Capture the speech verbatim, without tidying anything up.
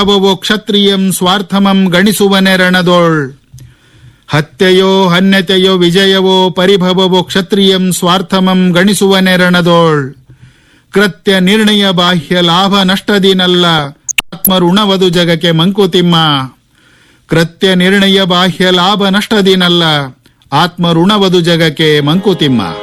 ಅವೋ ಕ್ಷತ್ರಿಯಂ ಸ್ವಾರ್ಥಮಂ ಗಣಿಸುವನೆ ರಣದೋಳ್. ಹತ್ಯೆಯೋ ಹನ್ಯತೆಯೋ ವಿಜಯವೋ ಪರಿಭವವೋ ಕ್ಷತ್ರಿಯಂ ಸ್ವಾರ್ಥಮಂ ಗಣಿಸುವನೆ ರಣದೋಳ್. ಕೃತ್ಯ ನಿರ್ಣಯ ಬಾಹ್ಯ ಲಾಭ ನಷ್ಟದಿನಲ್ಲ ಆತ್ಮಋಣವದು ಜಗಕ್ಕೆ ಮಂಕುತಿಮ್ಮ. ಕೃತ್ಯ ನಿರ್ಣಯ ಬಾಹ್ಯ ಲಾಭ ನಷ್ಟದಿನಲ್ಲ ಆತ್ಮಋಣವದು ಜಗಕ್ಕೆ ಮಂಕುತಿಮ್ಮ.